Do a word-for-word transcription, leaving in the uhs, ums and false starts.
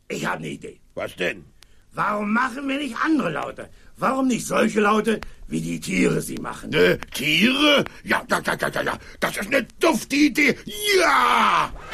Ich habe eine Idee. Was denn? Warum machen wir nicht andere Laute? Warum nicht solche Laute, wie die Tiere sie machen? Ne, Tiere? Ja, ja, ja, ja, ja, das ist eine dufte Idee. Ja!